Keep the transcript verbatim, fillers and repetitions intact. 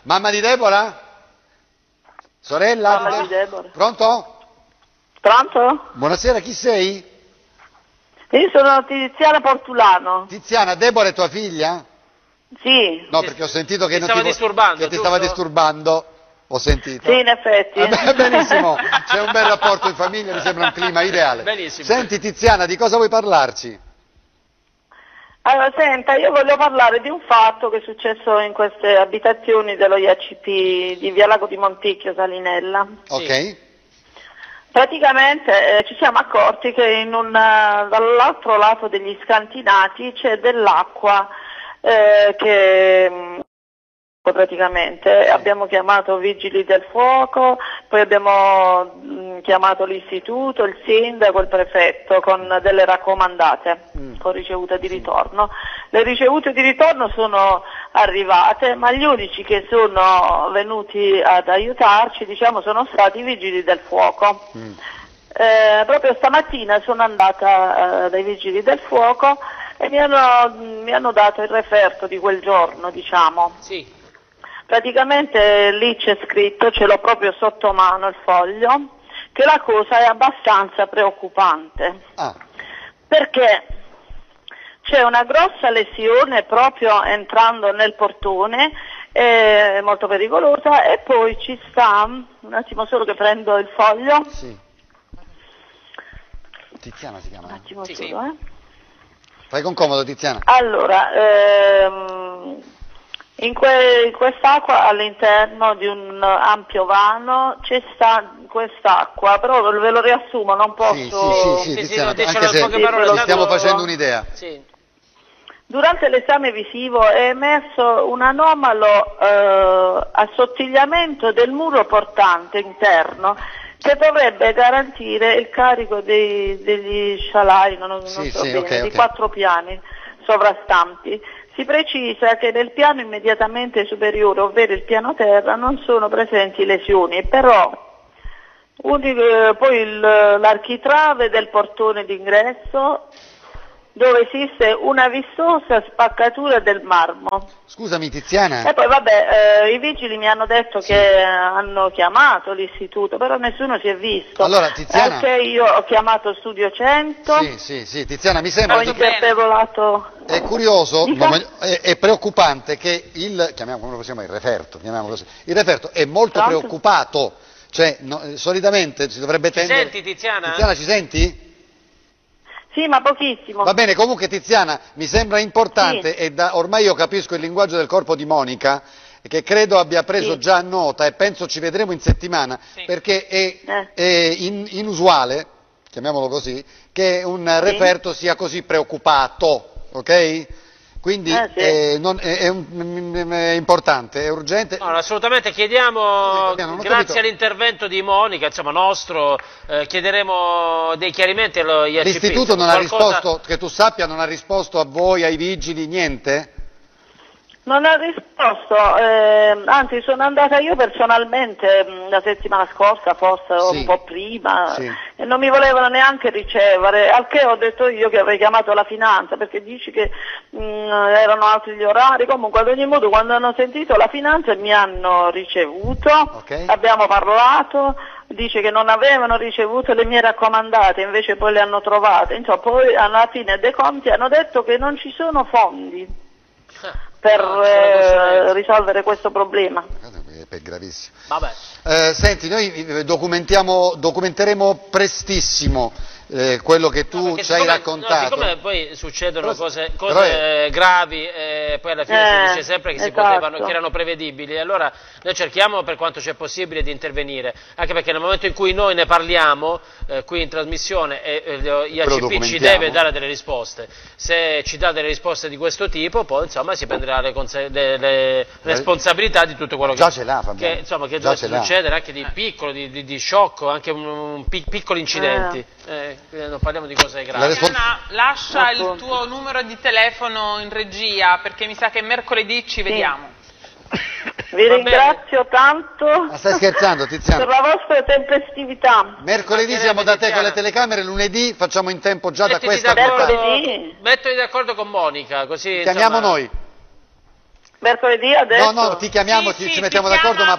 Mamma di Deborah? Sorella? Mamma di Deborah. Pronto? Pronto? Buonasera, chi sei? Io sono Tiziana Portulano. Tiziana, Deborah è tua figlia? Sì. No, perché ho sentito che, ti non stava ti, disturbando, che ti stava giusto? disturbando. Ho sentito. Sì, in effetti. Eh beh, benissimo, c'è un bel rapporto in famiglia, mi sembra un clima ideale. Benissimo. Senti Tiziana, di cosa vuoi parlarci? Allora, senta, io voglio parlare di un fatto che è successo in queste abitazioni dello I A C P di Via Lago di Monticchio, Salinella. Sì. Ok. Praticamente eh, ci siamo accorti che in un, uh, dall'altro lato degli scantinati c'è dell'acqua eh, che mh, praticamente abbiamo chiamato vigili del fuoco, poi abbiamo mh, chiamato l'istituto, il sindaco, il prefetto con delle raccomandate Mm. con ricevute di ritorno. Le ricevute di ritorno sono arrivate, ma gli unici che sono venuti ad aiutarci, diciamo, sono stati i vigili del fuoco. Mm. Eh, proprio stamattina sono andata eh, dai vigili del fuoco e mi hanno, mi hanno dato il referto di quel giorno, diciamo. Sì. Praticamente lì c'è scritto, ce l'ho proprio sotto mano il foglio, che la cosa è abbastanza preoccupante. Ah. Perché c'è una grossa lesione proprio entrando nel portone, è molto pericolosa, e poi ci sta, un attimo solo che prendo il foglio, Sì. Tiziana si chiama? un attimo Sì, solo, sì. eh. Fai con comodo Tiziana. Allora, ehm, in, que- in quest'acqua all'interno di un ampio vano c'è sta quest'acqua, però ve lo riassumo, non posso... Sì, sì, sì, sì, Sì, sì, Tiziana, dicelo anche in se poche parole, ci tanto- stiamo facendo un'idea. Sì. Durante l'esame visivo è emerso un anomalo eh, assottigliamento del muro portante interno che dovrebbe garantire il carico dei- degli scialai, non, non Sì, so sì, bene, ok, di ok. quattro piani sovrastanti. Si precisa che nel piano immediatamente superiore, ovvero il piano terra, non sono presenti lesioni, però unico- poi il- l'architrave del portone d'ingresso, dove esiste una vistosa spaccatura del marmo. Scusami Tiziana. E poi vabbè, eh, i vigili mi hanno detto Sì. che hanno chiamato l'istituto, però nessuno si è visto. Allora, Tiziana- Anche io ho chiamato Studio cento, Sì, sì, sì, Tiziana, mi ho sembra che interpellata. è curioso, Dica? no, ma è, è preoccupante che il, chiamiamolo come lo possiamo, il referto, chiamiamolo così, il referto è molto Pronto? preoccupato, cioè no, eh, solitamente si dovrebbe Ci tendere... senti, Tiziana? Tiziana, ci senti? Sì, ma pochissimo. Va bene, comunque Tiziana, mi sembra importante Sì. e da, ormai io capisco il linguaggio del corpo di Monica, che credo abbia preso Sì. già nota e penso ci vedremo in settimana, Sì. perché è, Eh. è in- inusuale, chiamiamolo così, che un referto sia così preoccupato, ok? Quindi Eh, sì. eh, non- è, è un- è importante, è urgente. No, assolutamente chiediamo, Sì, non ho grazie capito. all'intervento di Monica, insomma nostro, eh, chiederemo dei chiarimenti allo I A C P. L'istituto insomma, non ha qualcosa- risposto, che tu sappia, non ha risposto a voi, ai vigili, niente? Non ha risposto, eh, anzi sono andata io personalmente mh, la settimana scorsa, forse o Sì. un po' prima, Sì. e non mi volevano neanche ricevere, al che ho detto io che avrei chiamato la finanza, perché dici che mh, erano altri gli orari. Comunque ad ogni modo quando hanno sentito la finanza mi hanno ricevuto, Ok. abbiamo parlato, dice che non avevano ricevuto le mie raccomandate, invece poi le hanno trovate, insomma poi alla fine dei conti hanno detto che non ci sono fondi per No, eh, risolvere questo problema. È gravissimo. Vabbè. Eh, senti, noi eh, documentiamo, documenteremo prestissimo eh, quello che tu No, perché ci hai siccome- raccontato. No, siccome poi succedono Però- cose, però cose eh, gravi, e poi alla fine Eh, si dice sempre che si esatto. potevano, che erano prevedibili, allora noi cerchiamo per quanto c'è possibile di intervenire, anche perché nel momento in cui noi ne parliamo eh, qui in trasmissione e eh, I A C P ci documentiamo. deve dare delle risposte, se ci dà delle risposte di questo tipo poi insomma si prenderà le, conse- le- le responsabilità di tutto quello Già che, ce l'ha, Fabiano. che, insomma, che Già dovesse ce l'ha. succedere, anche di piccolo, di, di, di sciocco, anche un, un pic- piccoli incidenti, eh, non parliamo di cose gravi. La respons- Tiziana, lascia il Appunto. tuo numero di telefono in regia perché mi sa che mercoledì ci vediamo. Vi Va ringrazio tanto Ma stai scherzando, per Tiziana? la vostra tempestività. Mercoledì siamo da te con le telecamere, lunedì facciamo in tempo già da Mettiti questa d'accordo- puntata. Mercoledì? Mettiti d'accordo con Monica, così Chiamiamo insomma, noi. Mercoledì adesso? No, no, ti chiamiamo, Sì, ci, sì, ci mettiamo ti d'accordo, chiama ma